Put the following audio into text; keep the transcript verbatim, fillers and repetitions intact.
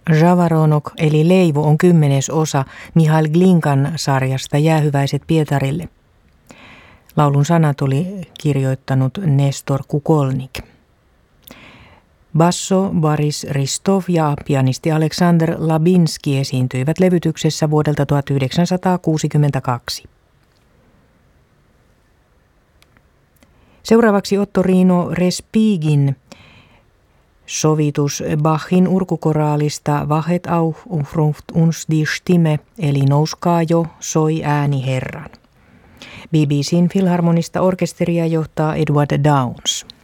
Javaronok eli Leivu on kymmenes osa Mihail Glinkan sarjasta Jäähyväiset Pietarille. Laulun sanat oli kirjoittanut Nestor Kukolnik. Basso Boris Ristov ja pianisti Aleksander Labinski esiintyivät levytyksessä vuodelta tuhatyhdeksänsataakuusikymmentäkaksi. Seuraavaksi Ottorino Respighin sovitus Bachin urkukoraalista Wachet auf und ruft uns die Stimme, eli Nouskaa jo, soi ääni Herran. B B C:n filharmonista orkesteria johtaa Edward Downes.